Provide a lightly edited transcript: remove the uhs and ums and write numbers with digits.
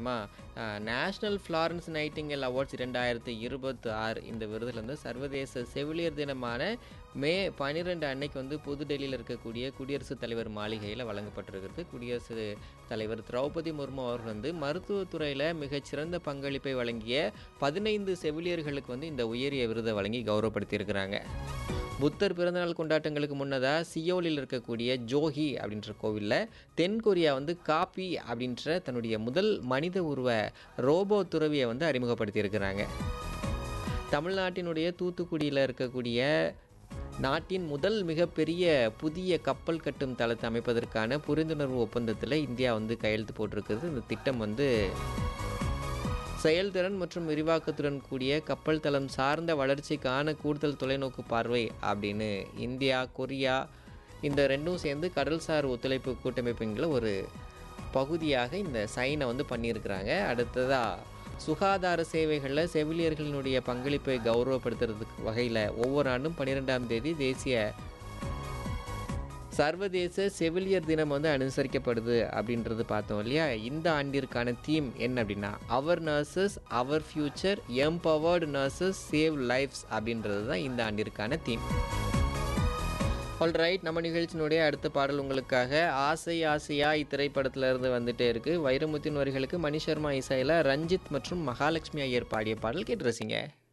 மா national Florence Nightingale awards 2026 இந்த விருதில் வந்து சர்வதேச செவிலியர் தினமான மே 12 அன்னைக்கு வந்து புதுடெல்லியில் இருக்கக்கூடிய குடியரசுத் தலைவர் மாளிகையில் வழங்கப்பட்டிருக்கிறது. குடியரசுத் தலைவர் திரௌபதி முர்மு அவர்கள் வந்து மருத்துவத்துறையில் மிகச்சிறந்த பங்களிப்பை வழங்கிய 15 செவிலியர்களுக்கு வந்து இந்த உயரிய விருதை வழங்கி கௌரவப்படுத்தியிருக்கிறாங்க. புத்தர் பிறந்தநாள் கொண்டாட்டங்களுக்கு முன்னதாக சியோலில் இருக்கக்கூடிய ஜோஹி அப்படின்ற கோவிலில் தென்கொரியா வந்து காப்பி அப்படின்ற தன்னுடைய முதல் மனித உருவ ரோபோ துறவியை வந்து அறிமுகப்படுத்தியிருக்கிறாங்க. தமிழ்நாட்டினுடைய தூத்துக்குடியில் இருக்கக்கூடிய நாட்டின் முதல் மிகப்பெரிய புதிய கப்பல் கட்டும் தளத்தை அமைப்பதற்கான புரிந்துணர்வு ஒப்பந்தத்தில் இந்தியா வந்து கையெழுத்து போட்டிருக்குது. இந்த திட்டம் வந்து செயல்திறன் மற்றும் விரிவாக்கத்துடன் கூடிய கப்பல் தளம் சார்ந்த வளர்ச்சிக்கான கூடுதல் தொலைநோக்கு பார்வை அப்படின்னு இந்தியா, கொரியா இந்த ரெண்டும் சேர்ந்து கடல்சார் ஒத்துழைப்பு கூட்டமைப்புங்கிற ஒரு பகுதியாக இந்த சைனை வந்து பண்ணியிருக்கிறாங்க. அடுத்ததாக சுகாதார சேவைகளில் செவிலியர்களினுடைய பங்களிப்பை கௌரவப்படுத்துறதுக்கு வகையில் ஒவ்வொரு ஆண்டும் 12ஆம் தேதி சர்வதேச செவிலியர் தினம் வந்து அனுசரிக்கப்படுது அப்படின்றது பார்த்தோம் இல்லையா. இந்த ஆண்டிற்கான தீம் என்ன அப்படின்னா அவர் நர்சஸ் அவர் future empowered nurses save lives அப்படின்றது தான் இந்த ஆண்டிற்கான தீம். ஆல்ரைட், நம்ம நிகழ்ச்சியினுடைய அடுத்த பாடல் உங்களுக்காக ஆசை ஆசையா இத்திரைப்படத்தில் இருந்து வந்துட்டே இருக்குது. வைரமுத்தின் வரிகளுக்கு மணி சர்மா இசையில் ரஞ்சித் மற்றும் மகாலட்சுமி ஐயர் பாடிய பாடல் கேட்டு ரசிங்க.